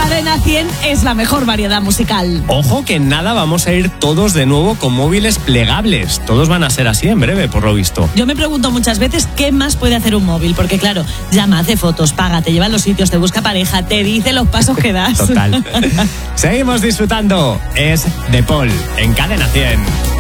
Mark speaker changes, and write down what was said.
Speaker 1: Cadena 100 es la mejor variedad musical.
Speaker 2: Ojo que en nada vamos a ir todos de nuevo con móviles plegables. Todos van a ser así en breve, por lo visto.
Speaker 1: Yo me pregunto muchas veces qué más puede hacer un móvil, porque claro, llama, hace fotos, paga, te lleva a los sitios, te busca pareja, te dice los pasos que das.
Speaker 2: Total. Seguimos disfrutando. Es de Paul en Cadena 100.